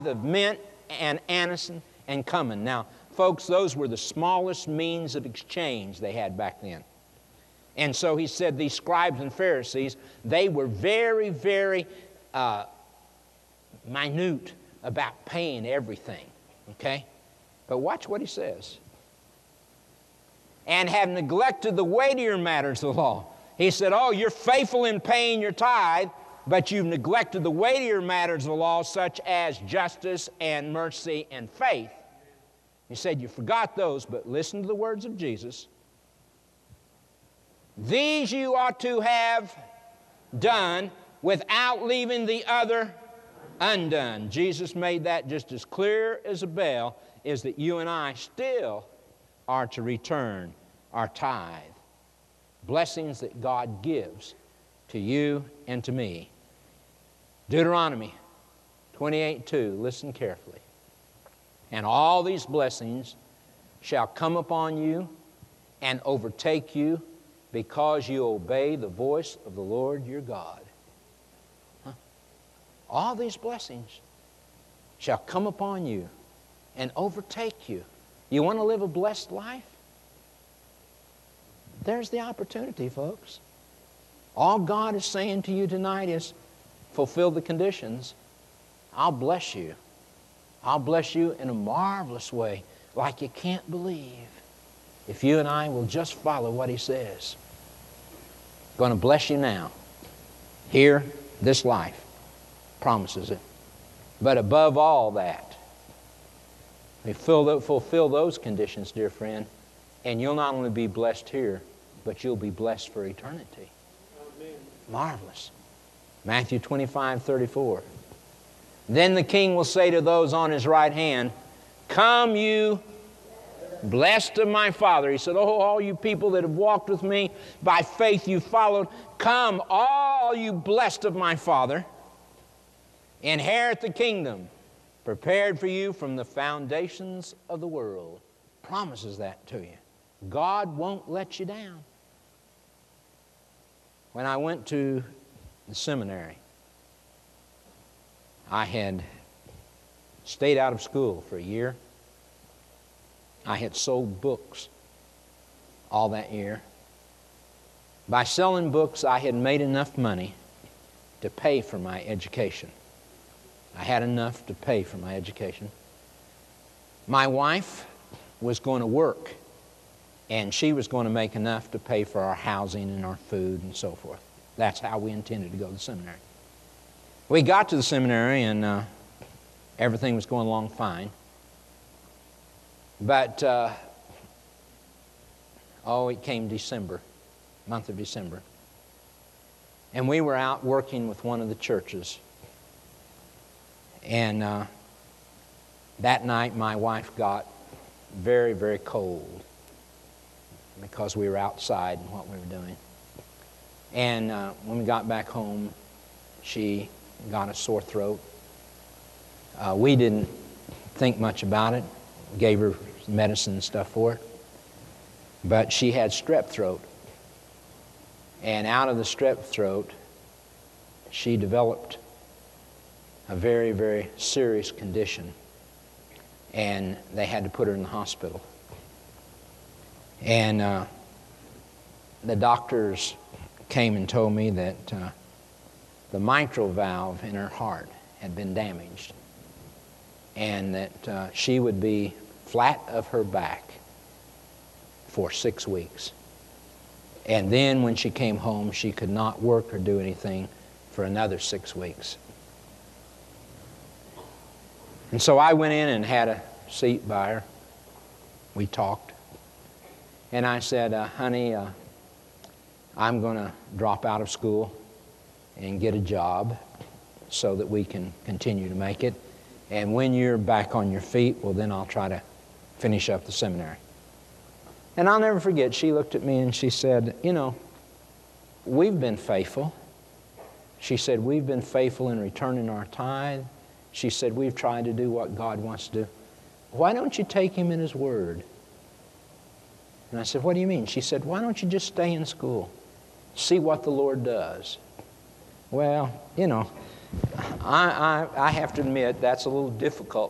of mint and anise and cumin. Now, folks, those were the smallest means of exchange they had back then. And so he said these scribes and Pharisees, they were very, very minute about paying everything, okay? But watch what he says. And have neglected the weightier matters of the law. He said, oh, you're faithful in paying your tithe, but you've neglected the weightier matters of the law, such as justice and mercy and faith. He said, you forgot those, but listen to the words of Jesus. These you ought to have done without leaving the other undone. Jesus made that just as clear as a bell, is that you and I still are to return our tithe. Blessings that God gives to you and to me. Deuteronomy 28:2, listen carefully. And all these blessings shall come upon you and overtake you because you obey the voice of the Lord your God. All these blessings shall come upon you and overtake you. You want to live a blessed life? There's the opportunity, folks. All God is saying to you tonight is, fulfill the conditions. I'll bless you. I'll bless you in a marvelous way, like you can't believe, if you and I will just follow what He says. Going to bless you now. Here, this life promises it. But above all that, we fulfill those conditions, dear friend, and you'll not only be blessed here, but you'll be blessed for eternity. Amen. Marvelous. Matthew 25:34. Then the king will say to those on his right hand, come you blessed of my Father. He said, oh, all you people that have walked with me, by faith you followed, come, all you blessed of my Father, inherit the kingdom prepared for you from the foundations of the world. Promises that to you. God won't let you down. When I went to the seminary, I had stayed out of school for a year. I had sold books all that year. By selling books, I had made enough money to pay for my education. I had enough to pay for my education. My wife was going to work, and she was going to make enough to pay for our housing and our food and so forth. That's how we intended to go to the seminary. We got to the seminary, and everything was going along fine. But, it came December, month of December. And we were out working with one of the churches. And that night my wife got very, very cold because we were outside and what we were doing. And when we got back home, she got a sore throat. We didn't think much about it. Gave her medicine and stuff for it. But she had strep throat. And out of the strep throat, she developed a very, very serious condition. And they had to put her in the hospital. And the doctors came and told me that the mitral valve in her heart had been damaged, and that she would be flat of her back for 6 weeks. And then when she came home, she could not work or do anything for another 6 weeks. And so I went in and had a seat by her. We talked. And I said, honey, I'm going to drop out of school and get a job so that we can continue to make it. And when you're back on your feet, well, then I'll try to finish up the seminary. And I'll never forget, she looked at me and she said, you know, we've been faithful. She said, we've been faithful in returning our tithe. She said, we've tried to do what God wants to do. Why don't you take Him in His Word? And I said, what do you mean? She said, why don't you just stay in school? See what the Lord does. Well, you know, I have to admit that's a little difficult